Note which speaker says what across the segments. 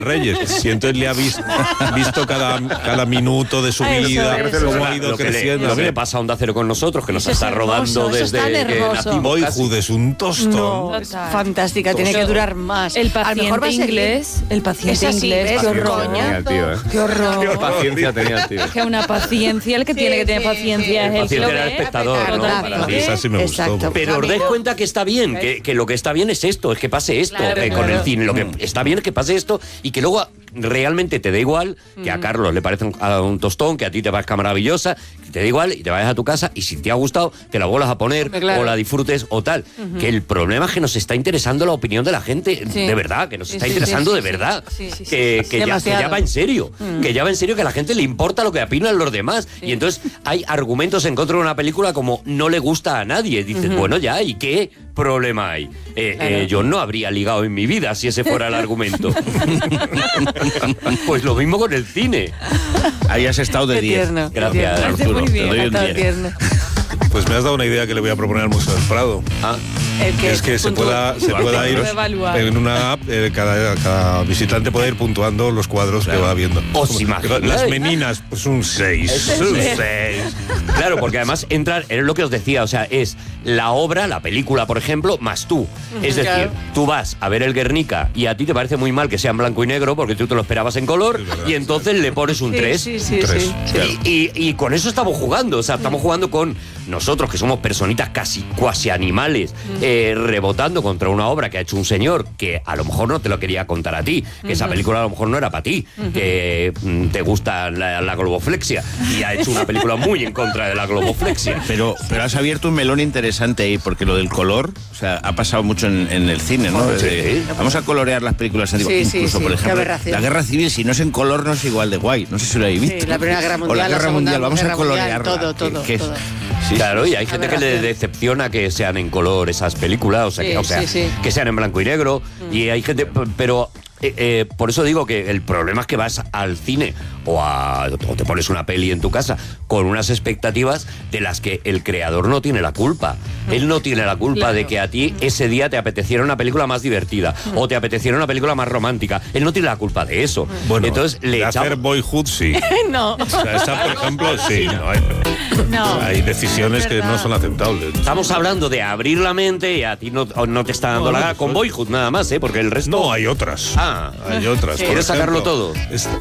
Speaker 1: Reyes, y entonces le ha visto cada minuto de su vida, cómo ha ido creciendo.
Speaker 2: Lo que le pasa a Onda Cero con nosotros, que nos está rodando desde que nacimos.
Speaker 1: Boyhood es un tostón.
Speaker 3: No, fantástica, tiene que durar más.
Speaker 4: El paciente inglés. El paciente inglés. Qué horror. Qué horror.
Speaker 5: Qué paciencia tenía el tío.
Speaker 4: Que una paciencia, el que tiene que tener paciencia es el que lo
Speaker 2: era el
Speaker 4: ve.
Speaker 2: espectador, ¿no?
Speaker 1: Esa sí me gustó.
Speaker 2: Pero os dais cuenta que está bien, que lo que está bien es esto, es que pase esto con el cine. Lo que está bien es que pase esto y que luego realmente te da igual, que a Carlos le parece un tostón, que a ti te parezca maravillosa, que te da igual y te vayas a tu casa y si te ha gustado te la vuelvas a poner o la disfrutes o tal. Que el problema es que nos está interesando la opinión de la gente, de verdad, que nos está interesando de verdad, que ya va en serio, que ya va en serio, que a la gente le importa lo que opinan los demás. Y entonces hay argumentos en contra de una película como no le gusta a nadie. Dices, bueno, ya, ¿y qué problema hay? Yo no habría ligado en mi vida si ese fuera el argumento. Pues lo mismo con el cine.
Speaker 5: Ahí has estado de 10.
Speaker 2: Gracias, Arturo.
Speaker 3: Te doy un 10.
Speaker 1: Pues me has dado una idea que le voy a proponer al Museo del Prado. Es que se pueda ir en una app, cada visitante puede ir puntuando los cuadros que va viendo.
Speaker 2: Os imagináis.
Speaker 1: Las meninas, pues un 6. Un 6.
Speaker 2: Claro, porque además entrar, es lo que os decía, o sea, es la obra, la película, por ejemplo, más tú. Es decir, tú vas a ver el Guernica y a ti te parece muy mal que sea en blanco y negro porque tú te lo esperabas en color y entonces le pones un 3. Y con eso estamos jugando, o sea, estamos jugando con nosotros, que somos personitas cuasi animales, rebotando contra una obra que ha hecho un señor que a lo mejor no te lo quería contar a ti, que esa película a lo mejor no era para ti, que te gusta la globoflexia y ha hecho una película muy en contra de la globoflexia.
Speaker 5: Pero has abierto un melón interesante ahí, porque lo del color, o sea, ha pasado mucho en el cine, ¿no? Vamos a colorear las películas antiguas. Incluso, por ejemplo, la Guerra Civil, si no es en color, no es igual de guay. No sé si lo habéis visto.
Speaker 3: La Primera Guerra Mundial,
Speaker 5: o la Guerra Mundial, vamos a colorearla.
Speaker 3: Todo.
Speaker 2: Claro, y hay gente que le decepciona que sean en color esas películas, que sean en blanco y negro, y hay gente, pero por eso digo que el problema es que vas al cine o te pones una peli en tu casa con unas expectativas de las que el creador no tiene la culpa. Él no tiene la culpa de que a ti ese día te apeteciera una película más divertida o te apeteciera una película más romántica. Él no tiene la culpa de eso.
Speaker 1: Bueno,
Speaker 2: entonces
Speaker 1: de hacer Boyhood, sí.
Speaker 3: No.
Speaker 1: O sea, esa, por ejemplo, sí. Hay decisiones que no son aceptables.
Speaker 2: Estamos hablando de abrir la mente y a ti no te está dando la gana con Boyhood nada más, porque el resto...
Speaker 1: No, hay otras. Hay otras.
Speaker 2: ¿Quieres sacarlo todo?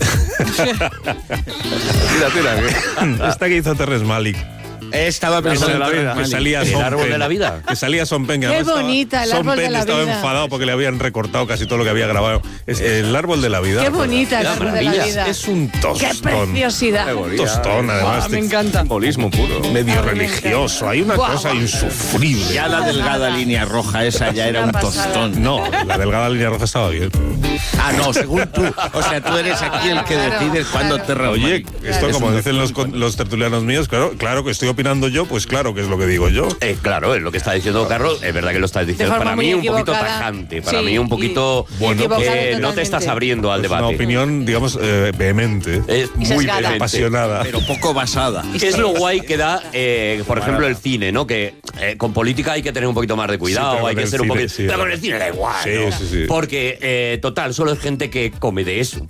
Speaker 1: Esta que hizo Terrence Malick.
Speaker 5: Estaba pensando
Speaker 1: que salía
Speaker 2: el árbol de la vida.
Speaker 1: Que salía Son Penn.
Speaker 3: Qué bonita, el árbol de la vida.
Speaker 1: Estaba enfadado porque le habían recortado casi todo lo que había grabado. Es el árbol de la vida.
Speaker 3: Qué bonita el árbol de la vida.
Speaker 1: Es un tostón.
Speaker 3: Qué preciosidad.
Speaker 1: Un tostón, además.
Speaker 3: Me encanta.
Speaker 5: Simbolismo puro.
Speaker 1: Medio religioso. Hay una cosa insufrible.
Speaker 5: Ya la delgada línea roja esa ya era un tostón.
Speaker 1: No, la delgada línea roja estaba bien.
Speaker 5: No, según tú. O sea, tú eres aquí el que decides cuándo te reúnes.
Speaker 1: Oye, esto como dicen los tertulianos míos, claro que estoy opinando yo, pues claro que es lo que digo yo.
Speaker 2: Claro, es lo que está diciendo Carlos, es verdad que lo estás diciendo. Para mí un poquito tajante, para mí un poquito... no te estás abriendo al debate.
Speaker 1: Una opinión, digamos, vehemente.
Speaker 2: Es muy vehemente.
Speaker 1: Apasionada.
Speaker 5: Pero poco basada.
Speaker 2: ¿Qué es lo guay que da, por ejemplo, el cine, ¿no? Que con política hay que tener un poquito más de cuidado, hay que ser un poquito... Pero con el cine da igual, ¿no?
Speaker 1: Sí.
Speaker 2: Porque, total, solo es gente que come de eso.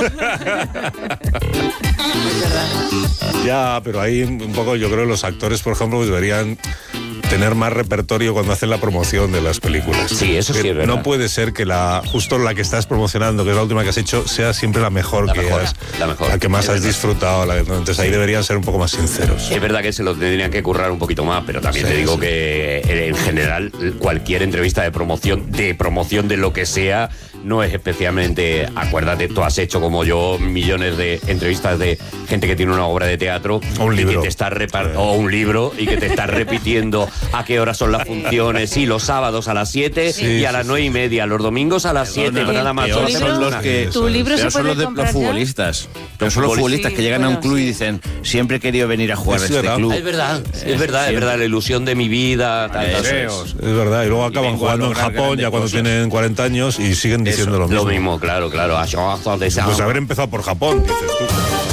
Speaker 1: Ya, pero ahí un poco yo creo que los actores, por ejemplo, pues deberían tener más repertorio cuando hacen la promoción de las películas.
Speaker 2: Sí, eso sí es verdad.
Speaker 1: No puede ser que justo la que estás promocionando, que es la última que has hecho, sea siempre la mejor, la que más has disfrutado. Entonces ahí deberían ser un poco más sinceros.
Speaker 2: Es verdad que se lo tendrían que currar un poquito más, pero también te digo que en general cualquier entrevista de promoción de lo que sea no es especialmente... Acuérdate, tú has hecho como yo millones de entrevistas de gente que tiene una obra de teatro
Speaker 1: o un libro,
Speaker 2: y que te está o un libro y que te está repitiendo a qué horas son las funciones. Sí, los sábados a las 7 y a las 9:30, los domingos a las 7, pero nada más.
Speaker 5: Son los que
Speaker 3: tu libro se puede comprar
Speaker 5: los futbolistas. Pero son los futbolistas que llegan a un club y dicen, siempre he querido venir a jugar a este club.
Speaker 2: Es verdad, la ilusión de mi vida.
Speaker 1: Es verdad, y luego acaban jugando en Japón ya cuando tienen 40 años y siguen diciendo lo mismo.
Speaker 2: Lo mismo, claro.
Speaker 1: Pues haber empezado por Japón, dices tú.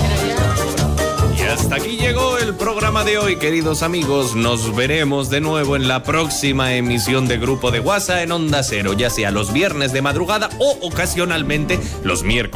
Speaker 6: Y hasta aquí llegó el programa de hoy, queridos amigos. Nos veremos de nuevo en la próxima emisión de Grupo de WhatsApp en Onda Cero, ya sea los viernes de madrugada o ocasionalmente los miércoles.